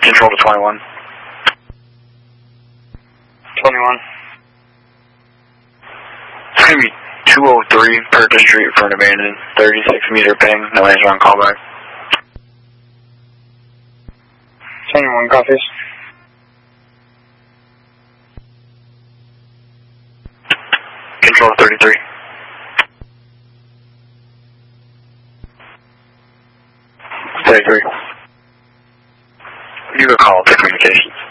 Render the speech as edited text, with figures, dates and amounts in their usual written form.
Control to 21. 21. It's going to be 203 Purchase Street for an abandoned 36-meter ping. No answer on callback. 21 copies. Control to 33. 33. You can call to communications.